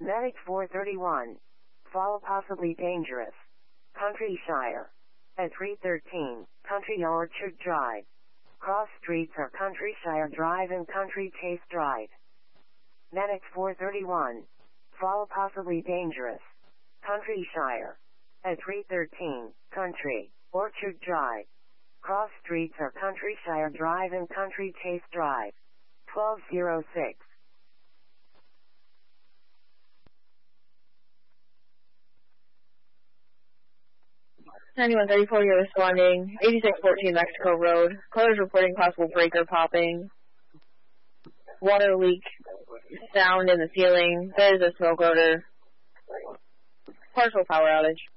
Medic 431. Fall possibly dangerous. Countryshire. At 313, Country Orchard Drive. Cross streets are Countryshire Drive and Country Chase Drive. Medic 431. Fall possibly dangerous. Countryshire. At 313, Country Orchard Drive. Cross streets are Countryshire Drive and Country Chase Drive. 1206. 9134, you're responding. 8614 Mexico Road. Callers reporting possible breaker popping. Water leak. Sound in the ceiling. There's a smoke odor. Partial power outage.